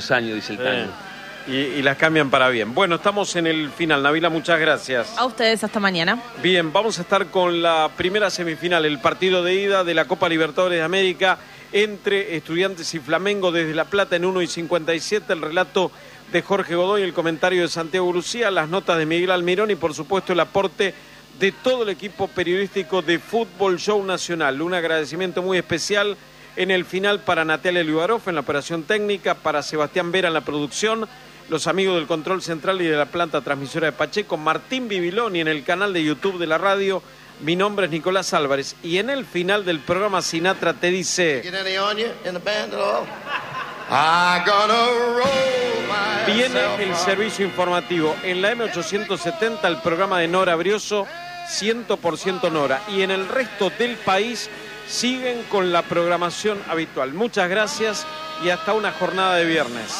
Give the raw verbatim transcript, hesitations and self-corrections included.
años, dice el tango. Eh, y, y las cambian para bien. Bueno, estamos en el final. Nabila, muchas gracias. A ustedes, hasta mañana. Bien, vamos a estar con la primera semifinal, el partido de ida de la Copa Libertadores de América entre Estudiantes y Flamengo desde La Plata en uno y cincuenta y siete. El relato de Jorge Godoy, el comentario de Santiago Lucía, las notas de Miguel Almirón y por supuesto el aporte de todo el equipo periodístico de Fútbol Show Nacional. Un agradecimiento muy especial en el final para Natalia Liubarov en la operación técnica, para Sebastián Vera en la producción, los amigos del control central y de la planta transmisora de Pacheco, Martín Bibiloni en el canal de YouTube de la radio. Mi nombre es Nicolás Álvarez y en el final del programa Sinatra te dice: viene el servicio informativo en la eme ochocientos setenta, el programa de Nora Brioso, cien por ciento Nora, y en el resto del país siguen con la programación habitual. Muchas gracias y hasta una jornada de viernes.